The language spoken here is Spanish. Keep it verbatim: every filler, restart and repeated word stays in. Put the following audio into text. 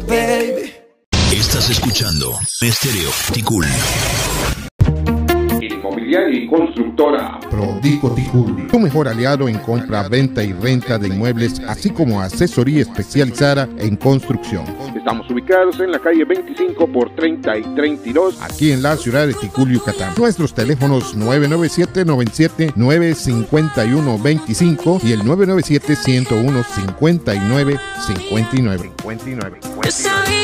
baby. Estás escuchando Estéreo Ticul. Inmobiliaria y constructora Prodico Ticul, tu mejor aliado en compra, venta y renta de inmuebles, así como asesoría especializada en construcción. Estamos ubicados en la calle veinticinco por treinta y treinta y dos, aquí en la ciudad de Ticul, Yucatán. Nuestros teléfonos nueve nueve siete, noventa y siete, nueve cinco uno, veinticinco y el nueve nueve siete, ciento uno, cincuenta y nueve cincuenta y nueve.